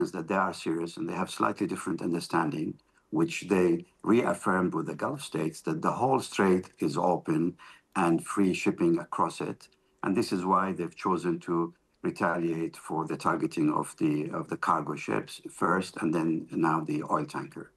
that they are serious and they have slightly different understanding, which they reaffirmed with the Gulf states that the whole strait is open and free shipping across it. And this is why they've chosen to retaliate for the targeting of the cargo ships first, and then now the oil tanker.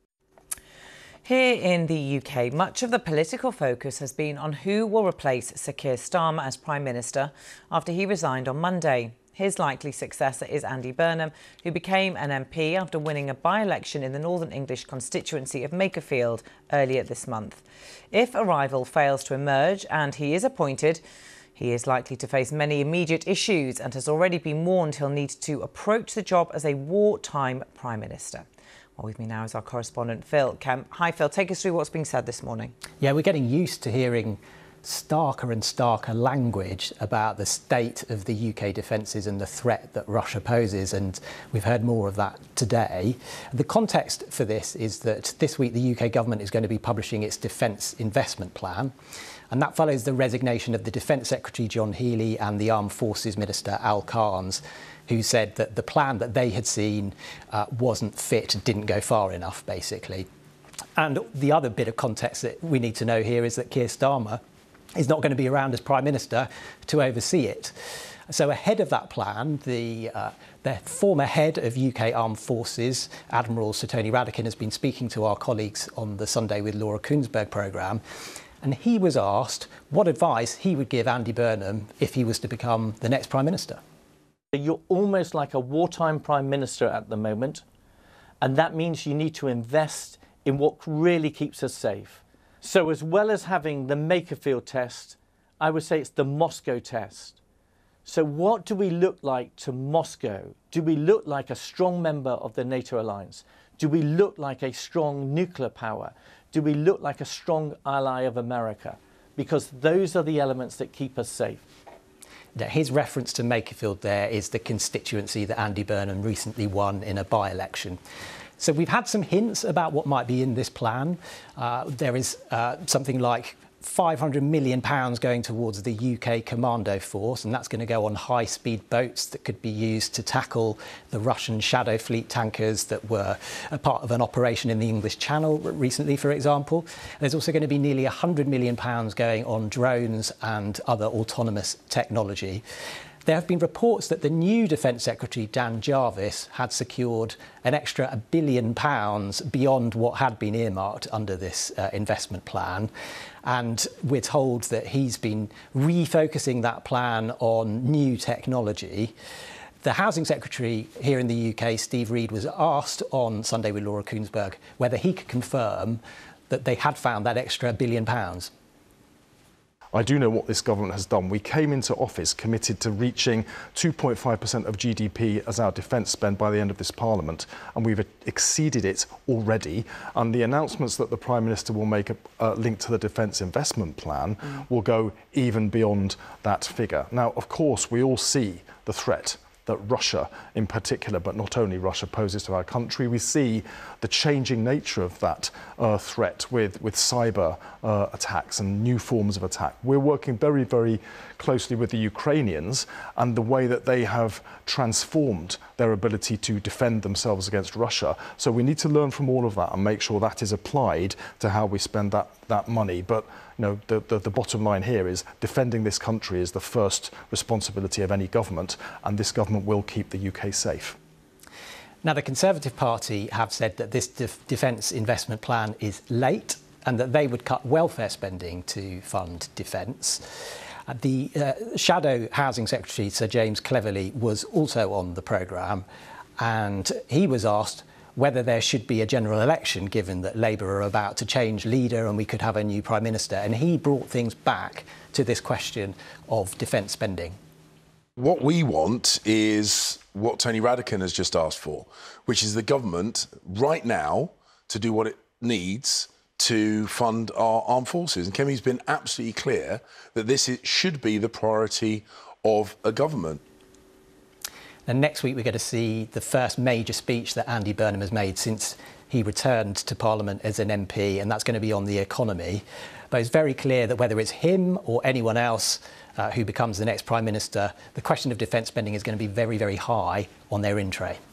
Here in the UK, much of the political focus has been on who will replace Sir Keir Starmer as Prime Minister after he resigned on Monday. His likely successor is Andy Burnham, who became an MP after winning a by-election in the Northern English constituency of Makerfield earlier this month. If a rival fails to emerge and he is appointed, he is likely to face many immediate issues and has already been warned he'll need to approach the job as a wartime Prime Minister. Well, with me now is our correspondent, Phil Kemp. Hi, Phil. Take us through what's being said this morning. Yeah, we're getting used to hearing starker and starker language about the state of the UK defences and the threat that Russia poses, and we've heard more of that today. The context for this is that this week the UK government is going to be publishing its defence investment plan, and that follows the resignation of the Defence Secretary John Healey and the Armed Forces Minister Al Carnes, who said that the plan that they had seen wasn't fit, didn't go far enough, basically. And the other bit of context that we need to know here is that Keir Starmer is not going to be around as Prime Minister to oversee it. So ahead of that plan, the former head of UK Armed Forces, Admiral Sir Tony Radakin, has been speaking to our colleagues on the Sunday with Laura Kuenssberg programme, and he was asked what advice he would give Andy Burnham if he was to become the next Prime Minister. You're almost like a wartime Prime Minister at the moment, and that means you need to invest in what really keeps us safe. So as well as having the Makerfield test, I would say it's the Moscow test. So what do we look like to Moscow? Do we look like a strong member of the NATO alliance? Do we look like a strong nuclear power? Do we look like a strong ally of America? Because those are the elements that keep us safe. His reference to Makerfield there is the constituency that Andy Burnham recently won in a by-election. So we've had some hints about what might be in this plan. There is something like £500 million going towards the UK Commando Force, and that's going to go on high-speed boats that could be used to tackle the Russian Shadow Fleet tankers that were a part of an operation in the English Channel recently, for example. There's also going to be nearly £100 million going on drones and other autonomous technology. There have been reports that the new Defence Secretary, Dan Jarvis, had secured an extra £1 billion beyond what had been earmarked under this investment plan. And we're told that he's been refocusing that plan on new technology. The Housing Secretary here in the UK, Steve Reed, was asked on Sunday with Laura Kuenssberg whether he could confirm that they had found that extra £1 billion. I do know what this government has done. We came into office committed to reaching 2.5% of GDP as our defence spend by the end of this Parliament, and we've exceeded it already. And the announcements that the Prime Minister will make linked to the Defence Investment Plan will go even beyond that figure. Now, of course, we all see the threat that Russia in particular, but not only Russia, poses to our country. We see the changing nature of that threat with cyber attacks and new forms of attack. We're working very, very closely with the Ukrainians and the way that they have transformed their ability to defend themselves against Russia. So we need to learn from all of that and make sure that is applied to how we spend that money. But you know, the bottom line here is defending this country is the first responsibility of any government, and this government will keep the UK safe. Now, the Conservative Party have said that this defence investment plan is late and that they would cut welfare spending to fund defence. The Shadow Housing Secretary, Sir James Cleverly, was also on the programme, and he was asked whether there should be a general election, given that Labour are about to change leader and we could have a new Prime Minister. And he brought things back to this question of defence spending. What we want is what Tony Radakin has just asked for, which is the government right now to do what it needs to fund our armed forces. And Kemi's been absolutely clear that this should be the priority of a government. And next week we're going to see the first major speech that Andy Burnham has made since he returned to Parliament as an MP, and that's going to be on the economy. But it's very clear that whether it's him or anyone else who becomes the next Prime Minister, the question of defence spending is going to be very, very high on their in tray.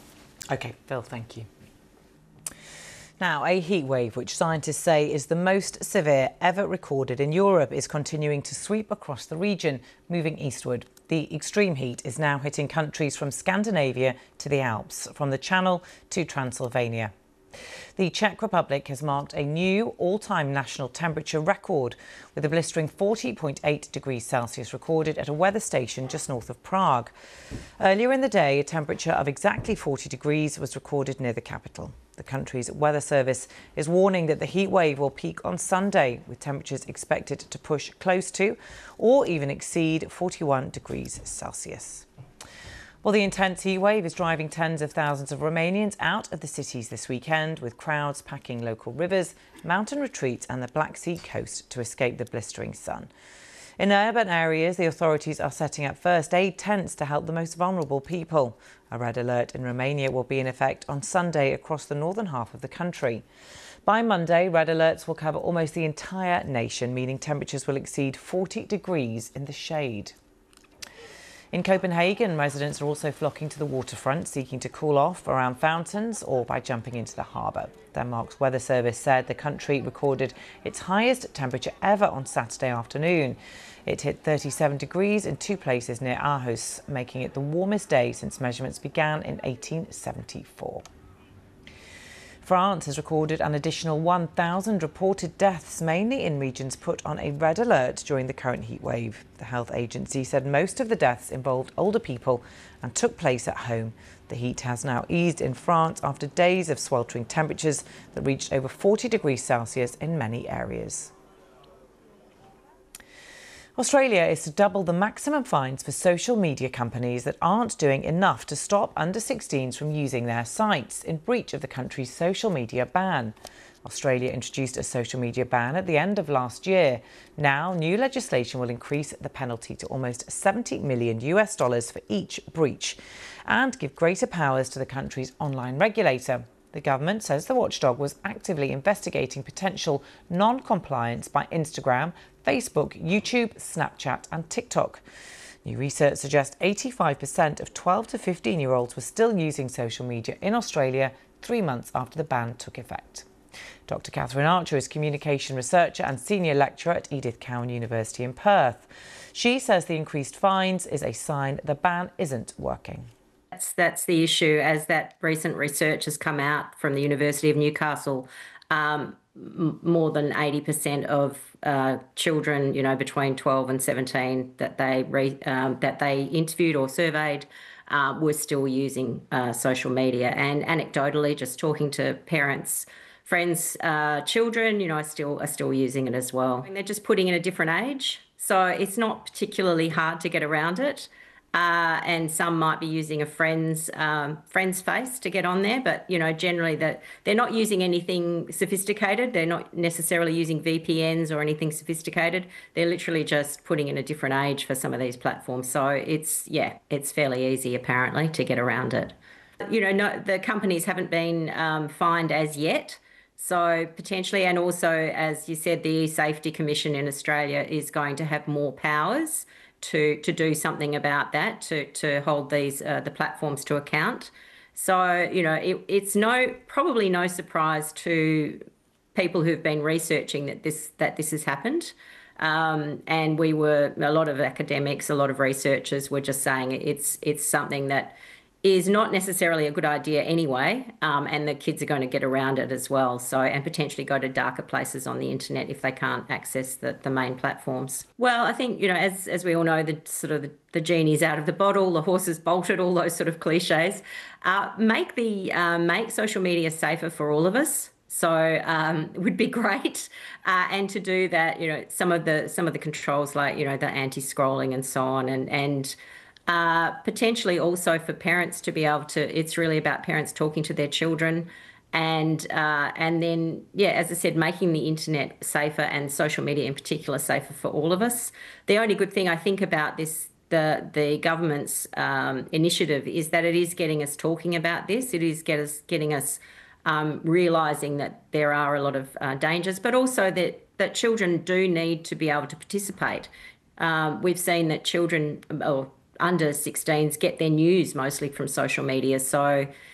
OK, Phil, thank you. Now, a heat wave, which scientists say is the most severe ever recorded in Europe, is continuing to sweep across the region, moving eastward. The extreme heat is now hitting countries from Scandinavia to the Alps, from the Channel to Transylvania. The Czech Republic has marked a new all-time national temperature record, with a blistering 40.8 degrees Celsius recorded at a weather station just north of Prague. Earlier in the day, a temperature of exactly 40 degrees was recorded near the capital. The country's weather service is warning that the heat wave will peak on Sunday, with temperatures expected to push close to or even exceed 41 degrees Celsius. Well, the intense heat wave is driving tens of thousands of Romanians out of the cities this weekend, with crowds packing local rivers, mountain retreats and the Black Sea coast to escape the blistering sun. In urban areas, the authorities are setting up first aid tents to help the most vulnerable people. A red alert in Romania will be in effect on Sunday across the northern half of the country. By Monday, red alerts will cover almost the entire nation, meaning temperatures will exceed 40 degrees in the shade. In Copenhagen, residents are also flocking to the waterfront, seeking to cool off around fountains or by jumping into the harbour. Denmark's weather service said the country recorded its highest temperature ever on Saturday afternoon. It hit 37 degrees in two places near Aarhus, making it the warmest day since measurements began in 1874. France has recorded an additional 1,000 reported deaths, mainly in regions put on a red alert during the current heat wave. The health agency said most of the deaths involved older people and took place at home. The heat has now eased in France after days of sweltering temperatures that reached over 40 degrees Celsius in many areas. Australia is to double the maximum fines for social media companies that aren't doing enough to stop under-16s from using their sites in breach of the country's social media ban. Australia introduced a social media ban at the end of last year. Now, new legislation will increase the penalty to almost $70 million for each breach and give greater powers to the country's online regulator. The government says the watchdog was actively investigating potential non-compliance by Instagram, Facebook, YouTube, Snapchat and TikTok. New research suggests 85% of 12 to 15-year-olds were still using social media in Australia 3 months after the ban took effect. Dr. Catherine Archer is communication researcher and senior lecturer at Edith Cowan University in Perth. She says the increased fines is a sign the ban isn't working. That's the issue, as that recent research has come out from the University of Newcastle. More than 80% of children, between 12 and 17 that they interviewed or surveyed were still using social media. And anecdotally, just talking to parents, friends, children, are still using it as well. And they're just putting in a different age, so it's not particularly hard to get around it. And some might be using a friend's face to get on there, but generally that they're not using anything sophisticated. They're not necessarily using VPNs or anything sophisticated. They're literally just putting in a different age for some of these platforms. So it's fairly easy apparently to get around it. No, the companies haven't been fined as yet. So potentially, and also, as you said, the Safety Commission in Australia is going to have more powers to do something about that, to hold these the platforms to account. So it's probably no surprise to people who've been researching that this has happened. And a lot of academics, a lot of researchers were just saying it's something that is not necessarily a good idea anyway, and the kids are going to get around it as well. So, and potentially go to darker places on the internet if they can't access the main platforms. Well, I think as we all know, the genie's out of the bottle, the horse is bolted, all those sort of cliches. Make social media safer for all of us. So it would be great, and to do that, some of the controls like the anti-scrolling and so on, and potentially also for parents to be able to. It's really about parents talking to their children, and then as I said, making the internet safer and social media in particular safer for all of us. The only good thing I think about this, the government's initiative, is that it is getting us talking about this. It is getting us realising that there are a lot of dangers, but also that children do need to be able to participate. We've seen that children under 16s get their news mostly from social media. So